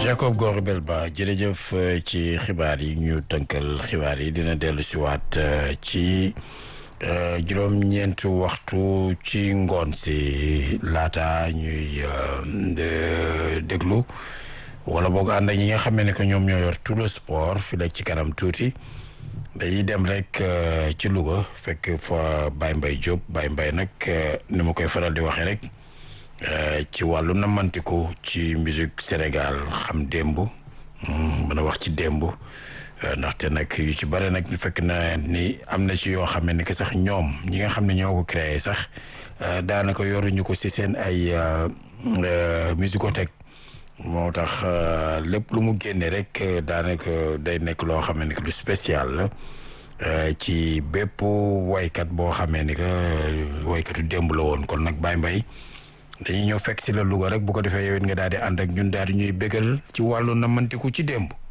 Jacob Gorbel Ba jërëjëf ci xibaar yi ñu tënkal xibaar yi dina dellu si waat ci juróom-ñeenti waxtu ci ngoon si laata ñuy déglu wala boog ànd ak ñi nga xam ne que ñoom ñoo yor tout le sport fi la ci kanam tuuti dañuy dem rek ci Louga fekk fa Baye Mbaye Diop Baye Mbaye nag ni ma koy faral di waxee rek ci wàllu namantiku ci musique Sénégal xam démb mën a wax ci démb ndaxte nag yu ci bare nag fekk na ni am na ci yoo xam ne que sax ñoom ñi nga xam ne ñoo ko créé sax daanaka yoruñu ko ci seen ay musicothèque moo tax lépp lu mu génne rek daanaka day nekk loo xam ne que lu spécial la ci bépp waykat boo xamee ni que waykatu démb la woon kon nag Baye Mbaye dañuy ñëw fekk si la Louga rek bu ko defee yow it nga daal di ànd ak ñun daal di ñuy bégal ci wàllu namantiku ci démb.